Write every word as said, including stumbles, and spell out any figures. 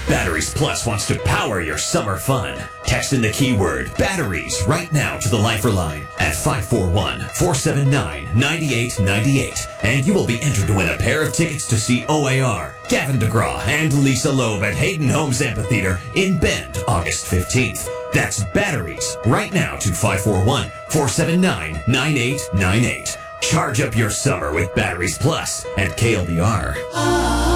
Batteries Plus wants to power your summer fun. Text in the keyword batteries right now to the Lifer line at five four one, four seven nine, nine eight nine eight. And you will be entered to win a pair of tickets to see O A R, Gavin DeGraw, and Lisa Loeb at Hayden Homes Amphitheater in Bend, August fifteenth. That's batteries right now to five four one, four seven nine, nine eight nine eight. Charge up your summer with Batteries Plus at K L D R.